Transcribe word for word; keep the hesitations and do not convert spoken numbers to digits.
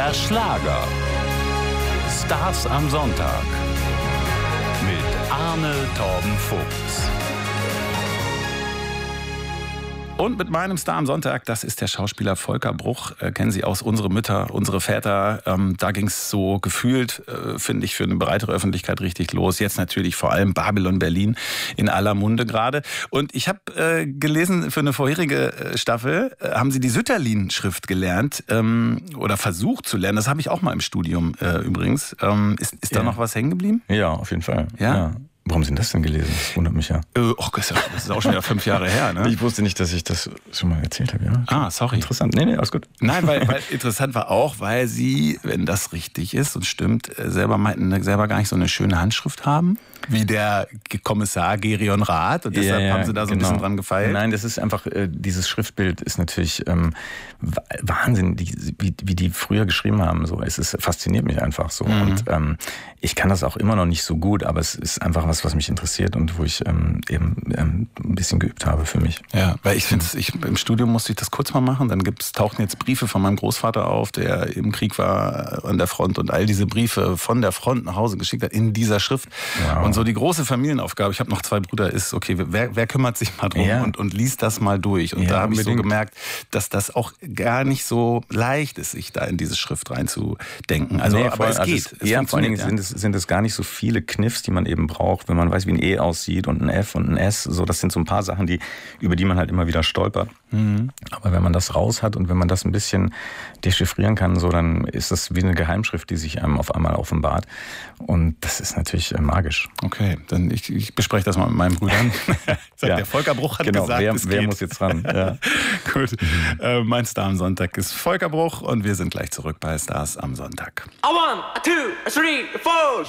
Der Schlager. Stars am Sonntag. Mit Arne Torben Vogts. Und mit meinem Star am Sonntag, das ist der Schauspieler Volker Bruch. Äh, kennen Sie aus Unsere Mütter, Unsere Väter. Ähm, da ging es so gefühlt, äh, finde ich, für eine breitere Öffentlichkeit richtig los. Jetzt natürlich vor allem Babylon Berlin in aller Munde gerade. Und ich habe äh, gelesen, für eine vorherige äh, Staffel äh, haben Sie die Sütterlin-Schrift gelernt ähm, oder versucht zu lernen. Das habe ich auch mal im Studium äh, übrigens. Ähm, ist ist ja. da noch was hängen geblieben? Ja, auf jeden Fall. Ja? ja. Warum sind das denn gelesen? Das wundert mich ja. Äh, oh, das ist auch schon wieder fünf Jahre her, ne? Ich wusste nicht, dass ich das schon mal erzählt habe, ja. Ah, sorry. Interessant. Nee, nee, alles gut. Nein, weil, weil interessant war auch, weil Sie, wenn das richtig ist und stimmt, selber meinten, selber gar nicht so eine schöne Handschrift haben, wie der Kommissar Gerion Rath. Und deshalb ja, ja, haben Sie da so genau. ein bisschen dran gefeilt. Nein, das ist einfach, äh, dieses Schriftbild ist natürlich ähm, Wahnsinn, die, wie, wie die früher geschrieben haben. So, es ist, fasziniert mich einfach so. Mhm. Und ähm, ich kann das auch immer noch nicht so gut, aber es ist einfach was, was mich interessiert und wo ich ähm, eben ähm, ein bisschen geübt habe für mich. Ja, weil ich finde, ich, im Studium musste ich das kurz mal machen. Dann gibt's, tauchten jetzt Briefe von meinem Großvater auf, der im Krieg war an der Front und all diese Briefe von der Front nach Hause geschickt hat in dieser Schrift. Wow. Und so die große Familienaufgabe, ich habe noch zwei Brüder, ist, okay, wer, wer kümmert sich mal drum ja. und, und liest das mal durch. Und ja, da habe ich so gemerkt, dass das auch gar nicht so leicht ist, sich da in diese Schrift reinzudenken. Also, nee, aber es geht. Also es, es ja, vor allen Dingen ja. sind, es, sind es gar nicht so viele Kniffs, die man eben braucht, wenn man weiß, wie ein E aussieht und ein F und ein S. So, das sind so ein paar Sachen, die, über die man halt immer wieder stolpert. Mhm. Aber wenn man das raus hat und wenn man das ein bisschen dechiffrieren kann, so, dann ist das wie eine Geheimschrift, die sich einem auf einmal offenbart. Und das ist natürlich äh, magisch. Okay, dann ich, ich bespreche das mal mit meinen Brüdern. ja. Der Volker Bruch hat genau, gesagt, wer, es wer geht. muss jetzt ran? Ja. Gut. Mhm. Äh, mein Star am Sonntag ist Volker Bruch und wir sind gleich zurück bei Stars am Sonntag. A one, a two, a three, a four.